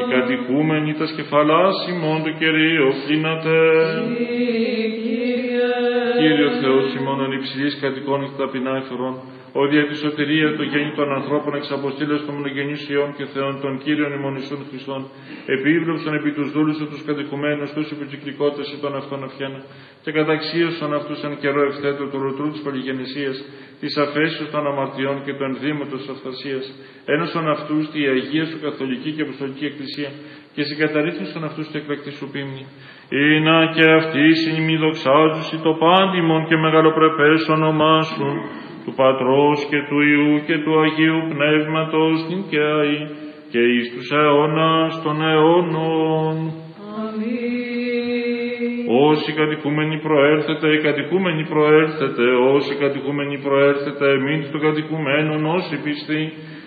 κατοικούμενοι τα σκεφαλάς ημών το Κυρίο κλείνατε. Κύριο Θεός ημών εν υψηλής κατοικών και ταπεινά εφερών, ο δια τη σωτηρία το γέννη των ανθρώπων εξ αποστήλες των μονογενείς Υιών και Θεών των Κύριων ημών Ιησούν Χριστών, επίβλεψαν επί τους δούλους τους κατοικουμένους τους υποκυκλικότητες ή των αυτών αυχένα, και καταξίωσαν αυτούς εν καιρό ευθέτω του ρωτρού της πολυγεννησίας, της αφέσεως των αμαρτιών και του ενδύματος της αυθασίας, ένωσαν αυτούς τη Αγία σου Καθολική και Αποστολική Εκκλησία, και συγκαταρρύθμισαν αυτούς τη εκλεκτή σου πίμνη. Ήνα και αυτοί συνημί δοξάζουσι το πάντιμον και μεγαλοπρεπές όνομά σου, του Πατρός και του Υιού και του Αγίου Πνεύματος την και αεί και εις τους αιώνας των αιώνων. Αμήν. Όσοι κατοικούμενοι προέρθετε, οι κατοικούμενοι προέρθετε, όσοι κατοικούμενοι προέρθετε, εμείς των κατοικουμένων όσοι πιστοί,